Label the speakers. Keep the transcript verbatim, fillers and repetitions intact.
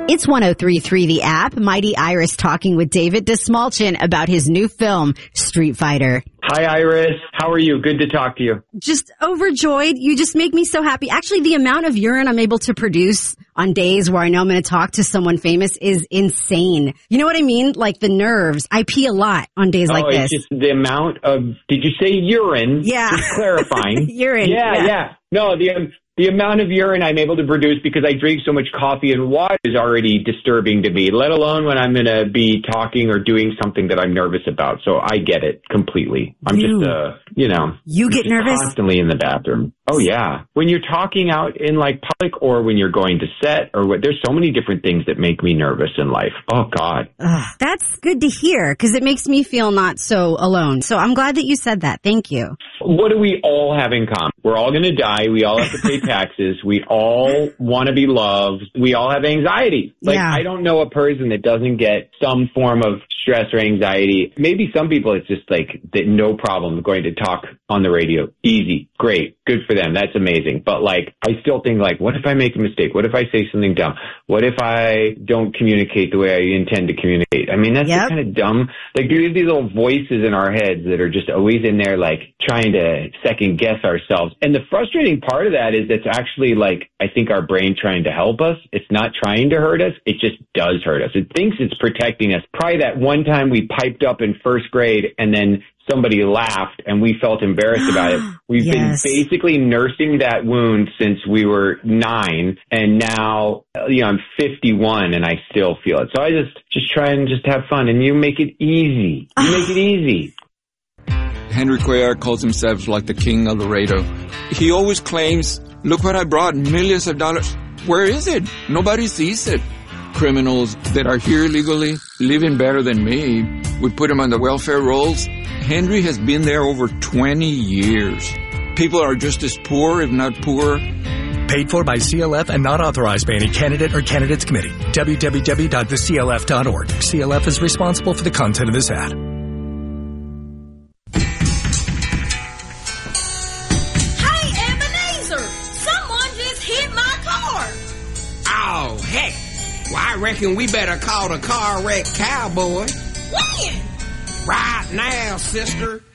Speaker 1: It's one oh three point three The App. Mighty Iris talking with David Dastmalchian about his new film, Street Fighter.
Speaker 2: Hi, Iris. How are you? Good to talk to you.
Speaker 1: Just overjoyed. You just make me so happy. Actually, the amount of urine I'm able to produce on days where I know I'm going to talk to someone famous is insane. You know what I mean? Like the nerves. I pee a lot on days
Speaker 2: oh,
Speaker 1: like this.
Speaker 2: It's just the amount of, did you say urine?
Speaker 1: Yeah.
Speaker 2: Just clarifying.
Speaker 1: urine.
Speaker 2: Yeah,
Speaker 1: yeah,
Speaker 2: yeah. No, the um, the amount of urine I'm able to produce because I drink so much coffee and water is already disturbing to me, let alone when I'm going to be talking or doing something that I'm nervous about. So I get it completely. I'm
Speaker 1: you,
Speaker 2: just, uh, you know.
Speaker 1: You get nervous?
Speaker 2: Constantly in the bathroom. Oh, yeah. When you're talking out in, like, public or when you're going to set or what, there's so many different things that make me nervous in life. Oh, God.
Speaker 1: Ugh, that's good to hear because it makes me feel not so alone. So I'm glad that you said that. Thank you.
Speaker 2: What do we all have in common? We're all going to die. We all have to pay taxes. We all want to be loved. We all have anxiety. Like,
Speaker 1: yeah.
Speaker 2: I don't know a person that doesn't get some form of stress or anxiety. Maybe some people it's just like that, no problem going to talk on the radio. Easy. Great. Good for them. That's amazing. But like, I still think like, what if I make a mistake? What if I say something dumb? What if I don't communicate the way I intend to communicate? I mean, that's
Speaker 1: yep.
Speaker 2: kind of dumb. Like, we have these little voices in our heads that are just always in there, like trying to second guess ourselves. And the frustrating part of that is it's actually like, I think our brain trying to help us. It's not trying to hurt us. It just does hurt us. It thinks it's protecting us. Probably that one time we piped up in first grade and then somebody laughed and we felt embarrassed about it. We've
Speaker 1: yes.
Speaker 2: been basically nursing that wound since we were nine. And now, you know, I'm fifty-one and I still feel it. So I just, just try and just have fun and you make it easy. You make it easy.
Speaker 3: Henry Cuellar calls himself like the king of Laredo. He always claims, look what I brought, millions of dollars. Where is it? Nobody sees it. Criminals that are here legally, living better than me, we put them on the welfare rolls. Henry has been there over twenty years. People are just as poor, if not poorer.
Speaker 4: Paid for by C L F and not authorized by any candidate or candidates committee. w w w dot the c l f dot org. C L F is responsible for the content of this ad.
Speaker 5: Hey, Ebenezer! Someone just hit my car!
Speaker 6: Oh, heck! Well, I reckon we better call the car wreck cowboy.
Speaker 5: When?
Speaker 6: Right now, sister.